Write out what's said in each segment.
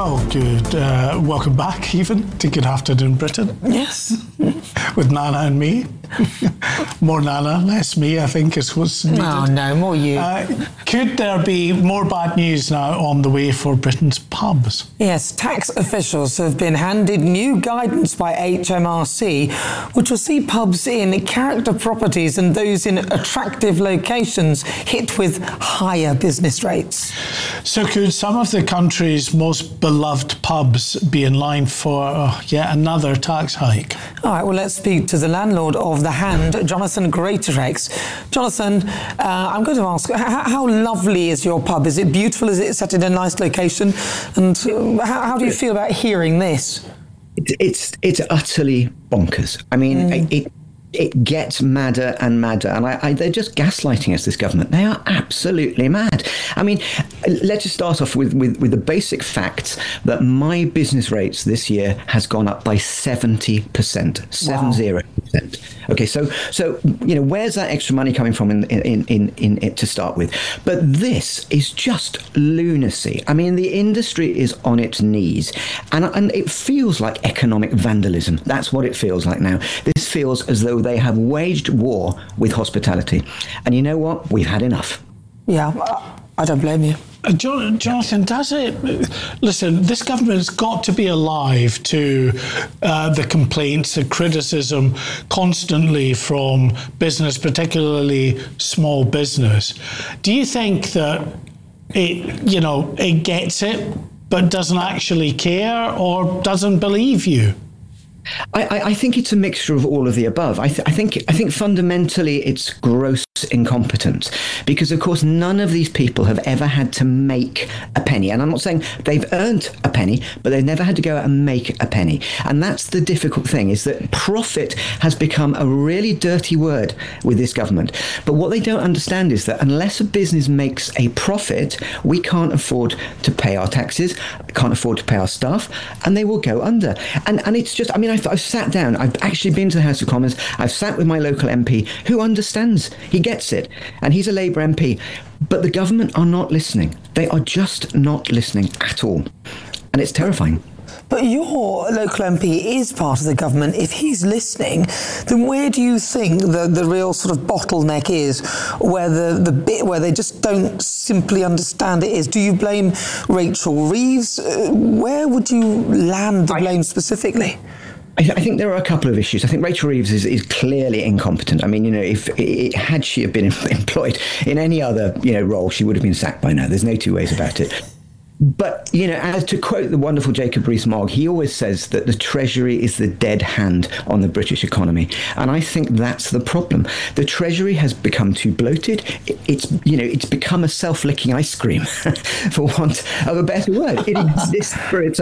Well, good. Welcome back, even, to Good Afternoon Britain. Yes. With Nana and me. More Nana, less me, I think, is what's needed. Oh, no, more you. Could there be more bad news now on the way for Britain's pubs? Yes, tax officials have been handed new guidance by HMRC, which will see pubs in character properties and those in attractive locations hit with higher business rates. So could some of the country's most beloved pubs be in line for yet another tax hike? All right, well, let's speak to the landlord of The Hand, Jonathan Greatorex. Jonathan, I'm going to ask, how lovely is your pub? Is it beautiful? Is it set in a nice location? And how do you feel about hearing this? It's utterly bonkers. I mean, it gets madder and madder, and they're just gaslighting us, this government. They are absolutely mad. I mean, let's just start off with the basic facts that my business rates this year has gone up by 70%, 70%. Okay, so where's that extra money coming from in it to start with? But this is just lunacy. I mean, the industry is on its knees, and it feels like economic vandalism. That's what it feels like now. This feels as though they have waged war with hospitality. And you know what? We've had enough. Yeah, I don't blame you. Jonathan, does it... Listen, this government's got to be alive to the complaints, the criticism constantly from business, particularly small business. Do you think that it gets it, but doesn't actually care or doesn't believe you? I think it's a mixture of all of the above. I think fundamentally it's gross incompetence, because of course none of these people have ever had to make a penny, and I'm not saying they've earned a penny, but they've never had to go out and make a penny. And that's the difficult thing, is that profit has become a really dirty word with this government. But what they don't understand is that unless a business makes a profit, we can't afford to pay our taxes, can't afford to pay our staff, and they will go under. And it's just, I mean, I've sat down, I've actually been to the House of Commons, I've sat with my local MP who understands, he gets it, and he's a Labour MP, but the government are not listening. They are just not listening at all, and it's terrifying. But your local MP is part of the government. If he's listening, then where do you think the real sort of bottleneck is, where the bit where they just don't simply understand it is? Do you blame Rachel Reeves? Where would you land the blame specifically? I think there are a couple of issues. I think Rachel Reeves is clearly incompetent. I mean, had she have been employed in any other, role, she would have been sacked by now. There's no two ways about it. But, as to quote the wonderful Jacob Rees-Mogg, he always says that the Treasury is the dead hand on the British economy. And I think that's the problem. The Treasury has become too bloated. It's become a self-licking ice cream, for want of a better word. It exists for its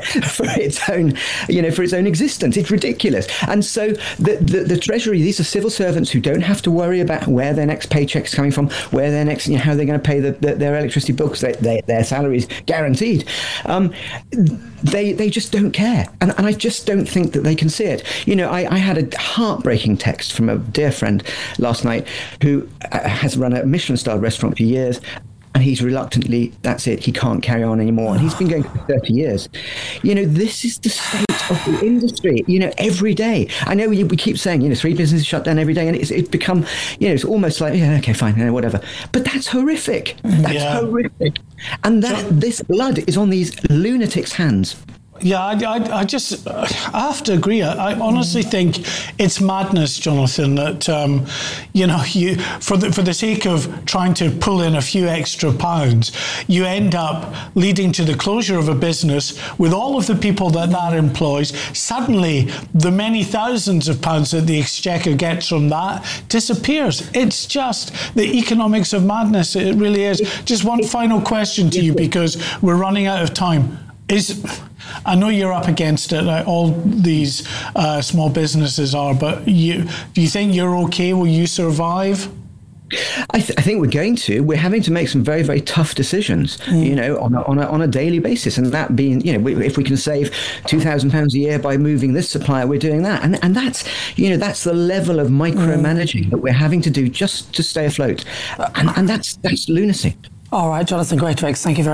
own existence. It's ridiculous. And so the Treasury, these are civil servants who don't have to worry about where their next paycheck's coming from, where their next, how they're going to pay their electricity bills, their salaries guaranteed. They just don't care, and I just don't think that they can see it. I had a heartbreaking text from a dear friend last night who has run a Michelin-starred restaurant for years, and he's reluctantly, that's it, he can't carry on anymore, and he's been going for 30 years. This is the state of the industry, every day. I know we keep saying, 3 businesses shut down every day, and it's become, it's almost like, yeah, okay, fine, whatever. But that's horrific. That's horrific. And this blood is on these lunatics' hands. Yeah, I have to agree. I honestly think it's madness, Jonathan, that, for the sake of trying to pull in a few extra pounds, you end up leading to the closure of a business with all of the people that employs. Suddenly, the many thousands of pounds that the Exchequer gets from that disappears. It's just the economics of madness. It really is. Just one final question to you, because we're running out of time. I know you're up against it, like all these small businesses are, but do you think you're okay? Will you survive? I think we're going to. We're having to make some very, very tough decisions, on a daily basis. And that being, if we can save £2,000 a year by moving this supplier, we're doing that. And that's, that's the level of micromanaging that we're having to do just to stay afloat. And that's lunacy. All right, Jonathan Greatorex, thank you very much.